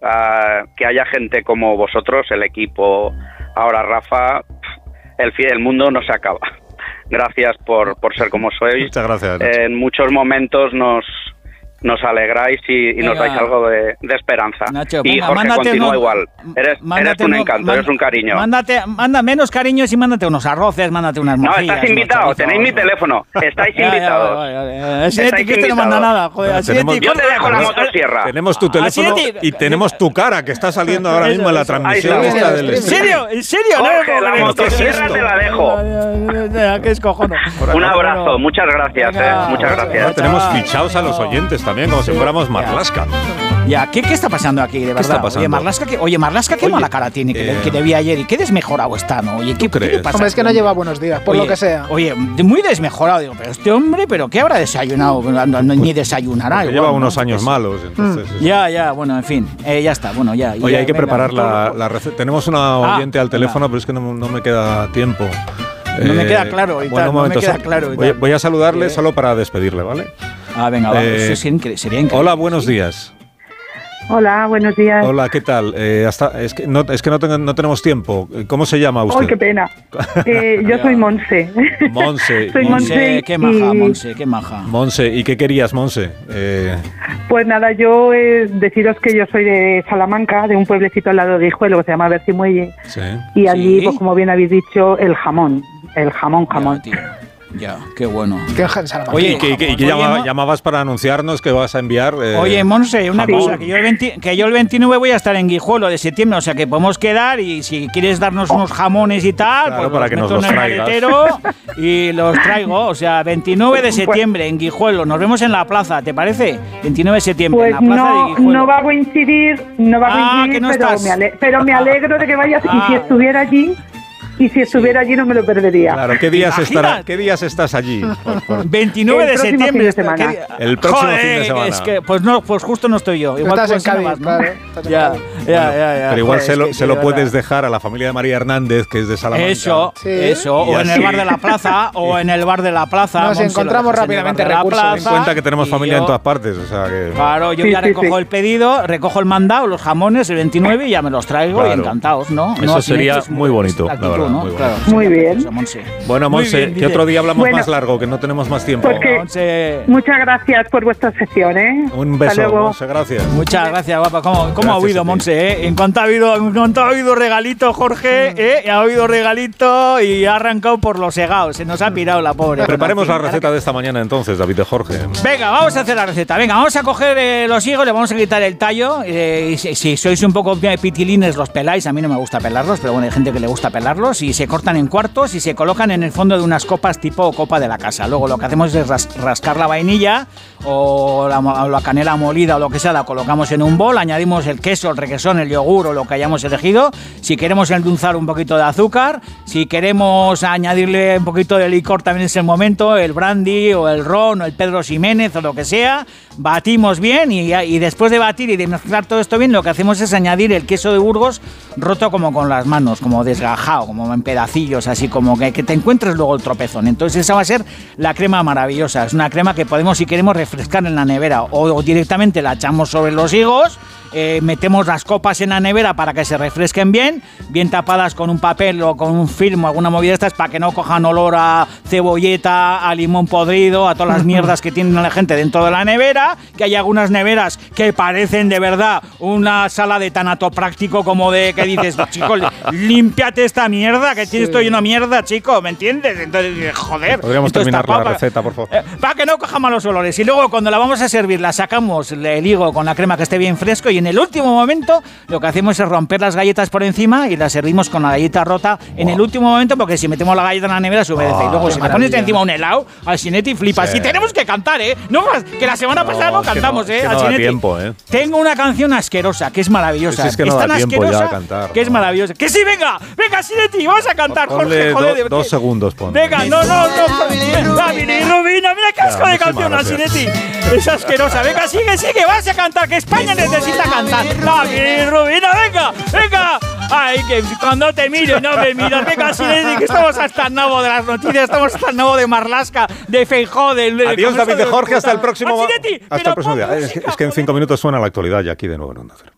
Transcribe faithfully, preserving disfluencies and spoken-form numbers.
uh, que haya gente como vosotros, el equipo, ahora Rafa, el, el mundo no se acaba. Gracias por, por ser como sois. Muchas gracias, Nacho. Eh, en muchos momentos nos... nos alegráis y, y nos dais algo de, de esperanza. Nacho, y venga, Jorge, continúa no, igual. Eres, eres un encanto, eres un cariño. Mándate, manda menos cariños y mándate unos arroces, mándate unas morcillas. No, estás invitado, tenéis mi teléfono. Estáis ya, invitados. Ya, ya, ya, ya. Estáis invitados. No manda nada. Joder, no, tenemos, yo te dejo la motosierra. Tenemos tu teléfono y tenemos tu cara, que está saliendo ahora mismo en la transmisión esta del ¿En serio? ¿En serio? Jorge, no, la motosierra te la dejo. ¿Qué es cojono? Un abrazo, muchas gracias, eh, muchas gracias. Tenemos fichados a los oyentes también, como si fuéramos Marlaska. Ya, ¿qué, ¿qué está pasando aquí, de verdad? ¿Qué está pasando? Oye, Marlaska, ¿qué, oye, Marlaska, ¿qué oye, mala cara tiene que, eh, que debía ayer? ¿Y qué desmejorado está, no? Oye, ¿qué, crees? ¿qué pasa? Hombre, es que no lleva buenos días, por oye, lo que sea. Oye, muy desmejorado. Digo, pero este hombre, ¿pero qué habrá desayunado? No, no, ni desayunará. Igual, lleva ¿no? unos años malos, entonces... Mm. Ya, ya, bueno, en fin, eh, ya está, bueno, ya. Oye, ya, hay que venga, preparar la, la receta. Tenemos una oyente ah, al teléfono, venga. Pero es que no, no me queda tiempo. No eh, me queda claro y bueno, tal, momento, no me queda claro y voy, tal. voy a saludarle eh. solo para despedirle, ¿vale? Ah, venga, va, eh, eso sería increíble. Hola, buenos días. Hola, buenos días. Hola, ¿qué tal? Eh, hasta, es que no, es que no, tengo, no tenemos tiempo. ¿Cómo se llama usted? ¡Ay, qué pena! Eh, yo soy Monse. Monse. soy Monse, Monse qué maja, y... Monse, qué maja. Monse, ¿y qué querías, Monse? Eh... Pues nada, yo eh, deciros que yo soy de Salamanca, de un pueblecito al lado de Hijuelo que se llama Bercimuelle. Sí. Y allí, ¿Sí? pues como bien habéis dicho, el jamón. El jamón, jamón. Ya, tío. Ya, qué bueno. ¿Qué Salamanca? Oye, ¿y que, que, que llama, llamabas para anunciarnos que vas a enviar? Eh, Oye, Monse, una jamón. cosa, que yo, el veinte, que yo el veintinueve voy a estar en Guijuelo de septiembre, o sea que podemos quedar y si quieres darnos unos jamones y tal, claro, pues para los que meto nos los en el traigas. maletero y los traigo. O sea, veintinueve de septiembre en Guijuelo, nos vemos en la plaza, ¿te parece? veintinueve de septiembre Pues en la plaza no, de Guijuelo. no va a coincidir, no va a Ah, coincidir, que no pero, estás. me ale- pero me alegro de que vayas Ah. y si estuviera allí... Y si estuviera allí no me lo perdería. Claro, ¿qué días, Imagina. estará, ¿qué días estás allí? Por, por... veintinueve El de próximo septiembre. fin de semana. ¿Qué- El próximo Joder, fin de semana. Es que, pues no, pues justo no estoy yo. Igual estás en pues, si no Cádiz, vas, ¿no? claro. Estás en Ya, Cádiz. ya, Bueno, ya, ya. pero igual Joder, se lo, es que, se lo de puedes verdad. dejar a la familia de María Hernández, que es de Salamanca. Eso, Sí. eso. Y O en así. el bar de la plaza, o en el bar de la plaza. Nos Monse, encontramos lo dejas en el rápidamente bar de la recursos. plaza, Ten en cuenta que tenemos y familia yo- en todas partes, o sea que... Claro, yo Sí, ya sí, recojo sí. el pedido, recojo el mandado, los jamones, el veintinueve y ya me los traigo Claro. y encantados, ¿no? Eso No, sería es muy bonito, es la la actitud, verdad, ¿no? muy bueno. Claro, Muy sí, bien. eso, Monse. Bueno, Muy Monse, bien, que dice. otro día hablamos Bueno. más largo, que no tenemos más tiempo. Pues que- Monse, Muchas gracias por vuestra sección, ¿eh? Un Hasta beso, luego. Monse, gracias. muchas gracias, guapa. ¿Cómo, cómo Gracias ha oído, a ti. Monse? ¿Eh? En cuanto ha habido, en cuanto ha habido regalito, Jorge, ¿eh? Ha habido regalito y ha arrancado por los segados. Se nos ha pirado la pobre. Preparemos la En fin, receta de esta mañana entonces, David de Jorge. Venga, vamos a hacer la receta. Venga, vamos a coger eh, los higos, le vamos a quitar el tallo. Eh, y si, si sois un poco pitilines, los peláis. A mí no me gusta pelarlos, pero bueno, hay gente que le gusta pelarlos. Y se cortan en cuartos y se colocan en el fondo de unas copas tipo copa de la casa. Luego lo que hacemos es ras- rascar la vainilla o la, o la canela molida o lo que sea, la colocamos en un bol, añadimos el queso, el requesón, el yogur o lo que hayamos elegido. Si queremos endulzar, un poquito de azúcar. Si queremos añadirle un poquito de licor, también es el momento, el brandy o el ron o el Pedro Ximénez o lo que sea. Batimos bien y, y después de batir y de mezclar todo esto bien, lo que hacemos es añadir el queso de Burgos roto como con las manos, como desgajado, como en pedacillos, así como que, que te encuentres luego el tropezón. Entonces esa va a ser la crema maravillosa. Es una crema que podemos, si queremos, refrescar en la nevera o, o directamente la echamos sobre los higos. Eh, metemos las copas en la nevera para que se refresquen bien, bien tapadas con un papel o con un film o alguna movida de estas para que no cojan olor a cebolleta, a limón podrido, a todas las mierdas que tiene la gente dentro de la nevera, que hay algunas neveras que parecen de verdad una sala de tanato práctico, como de que dices, chico, límpiate esta mierda, que tienes todo lleno de mierda, chico, ¿me entiendes? Entonces, joder. Podríamos Entonces, terminar tapa la para- receta, por favor. eh, para que no coja malos olores. Y luego cuando la vamos a servir, la sacamos el higo con la crema que esté bien fresco y en el último momento lo que hacemos es romper las galletas por encima y las servimos con la galleta rota en el último momento, porque si metemos la galleta en la nevera se humedece. Oh, y luego qué si me pones encima un helado, al Sinetti flipas. Sí. Y tenemos que cantar, ¿eh? No más, que la semana No, pasada no es que cantamos, no, ¿eh? es que Al no da Sinetti. tiempo, ¿eh? Tengo una canción asquerosa, que es maravillosa. Si es que no tan da tiempo ya asquerosa a cantar, que es ¿no? maravillosa. ¡Que sí, venga! ¡Venga, Sinetti! ¡Vamos a cantar, Ponle Jorge! Joder, do- de- dos segundos, pon. Venga, no, no, no. La bilirrubina, mira qué asco Ya, de canción, muchísimas Asinetti. Es asquerosa. Venga, sigue, sigue, vas a cantar, que España necesita cantar. La bilirrubina, venga, venga. Ay, que cuando te miro, no me miras. Venga, Asinetti, que estamos hasta el nabo de las noticias, estamos hasta el nabo de Marlaska, de Feijóo, del. del Adiós, Congreso David de los Jorge, hasta el Diputados. próximo, Asinetti, hasta pero el próximo pon día. Es, música, es que en cinco joder. minutos suena la actualidad ya aquí de nuevo en Onda Cero.